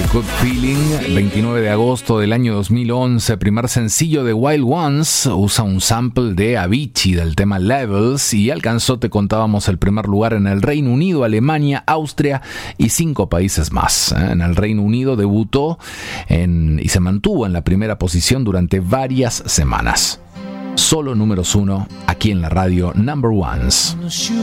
Good Feeling, 29 de agosto del año 2011, primer sencillo de Wild Ones, usa un sample de Avicii del tema Levels y alcanzó, te contábamos, el primer lugar en el Reino Unido, Alemania, Austria y 5 países más. En el Reino Unido debutó y se mantuvo en la primera posición durante varias semanas. Solo números 1 aquí en la radio Number Ones.